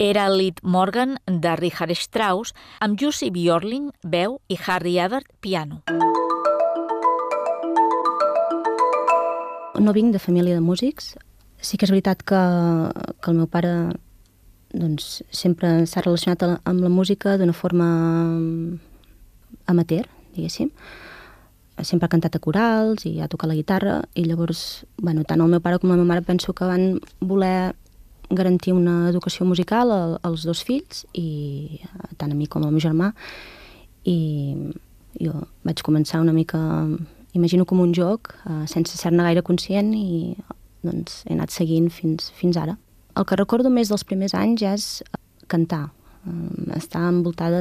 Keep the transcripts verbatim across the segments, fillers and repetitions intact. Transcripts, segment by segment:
Era el Lead Morgan de Richard Strauss, amb Jussi Björling, veu, i Harry Ebert, piano. No vinc de família de músics. Sí que és veritat que, que el meu pare doncs, sempre s'ha relacionat amb la música d'una forma amateur, diguéssim. Sempre ha cantat a corals i ha tocat la guitarra, i llavors, bueno, tant el meu pare com la meva mare penso que van voler garantir una educació musical als dos fills, i tant a mi com al meu germà, i jo vaig començar una mica, imagino com un joc, sense ser-ne gaire conscient, i doncs he anat seguint fins, fins ara. El que recordo més dels primers anys és cantar, estar envoltada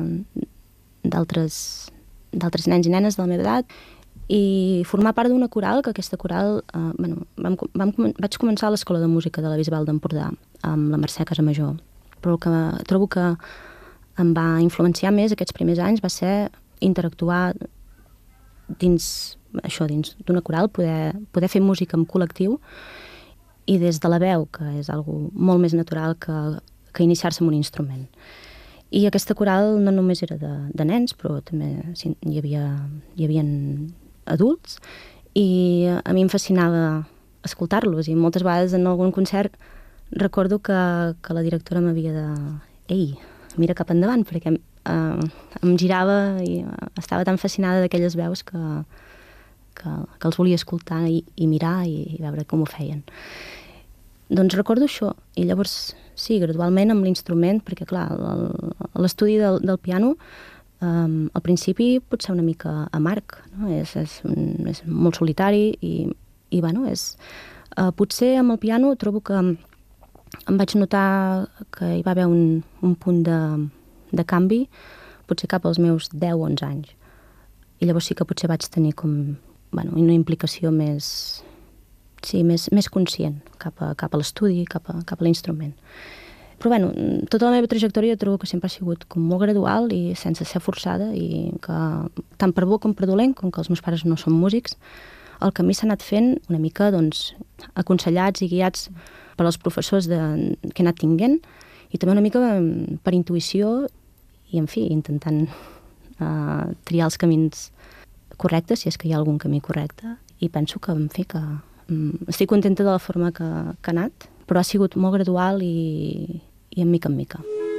d'altres d'altres nens i nenes de la meva edat, i formar part d'una coral, que aquesta coral, eh, bueno, vam, vam, vaig començar a l'Escola de Música de la Bisbal d'Empordà, amb la Mercè Casamajor, però el que trobo que em va influenciar més aquests primers anys va ser interactuar dins això, dins d'una coral, poder, poder fer música en col·lectiu, i des de la veu, que és algo molt més natural que, que iniciar-se en un instrument. I aquesta coral no només era de, de nens, però també sí, hi havia, hi havia adults, i a mi em fascinava escoltar-los, i moltes vegades en algun concert recordo que, que la directora m'havia de... Ei, mira cap endavant, perquè eh, em girava i estava tan fascinada d'aquelles veus que, que, que els volia escoltar i, i mirar i, i veure com ho feien. Doncs recordo això, i llavors, sí, gradualment amb l'instrument, perquè clar, l'estudi del, del piano um, al principi pot ser una mica amarg, no? És, és, un, és molt solitari, i, i bueno, és... Uh, potser amb el piano trobo que em vaig notar que hi va haver un, un punt de, de canvi, potser cap als meus deu o onze anys. I llavors sí que potser vaig tenir com, bueno, una implicació més... Sí, més, més conscient cap a, cap a l'estudi, cap a, cap a l'instrument. Però bueno, tota la meva trajectòria trobo que sempre ha sigut com molt gradual i sense ser forçada, i que tant per bo com per dolent, com que els meus pares no són músics, el camí s'ha anat fent una mica doncs, aconsellats i guiats per als professors de, que he anat tinguent, i també una mica per intuïció i, en fi, intentant uh, triar els camins correctes, si és que hi ha algun camí correcte, i penso que, en fi, que estic contenta de la forma que, que ha anat, però ha sigut molt gradual i, i en mica en mica.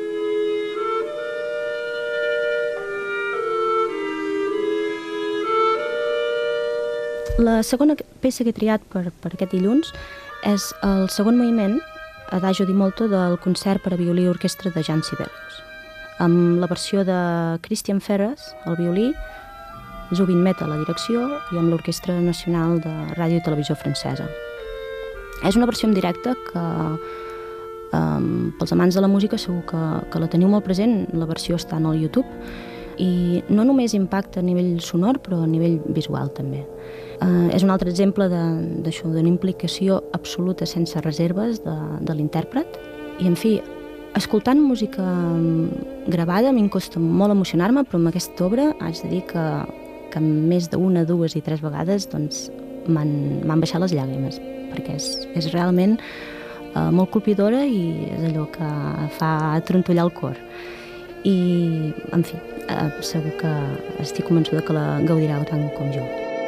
La segona peça que he triat per, per aquest dilluns és el segon moviment, Adagio di molto, del concert per a violí i orquestra de Jean Sibelius, amb la versió de Christian Ferres, al violí, Zubin Mehta a la direcció, i amb l'Orquestra Nacional de Ràdio i Televisió Francesa. És una versió en directe que, um, pels amants de la música, segur que, que la teniu molt present. La versió està en el YouTube, i no només impacta a nivell sonor, però a nivell visual també. Uh, és un altre exemple d'això, d'una implicació absoluta, sense reserves, de, de l'intèrpret. I, en fi, escoltant música gravada a mi em costa molt emocionar-me, però amb aquesta obra haig de dir que que més d'una, dues i tres vegades doncs, m'han baixat les llàgrimes, perquè és, és realment uh, molt colpidora, i és allò que fa trontollar el cor. I, en fi, uh, segur que estic convençuda que la gaudireu tant com jo.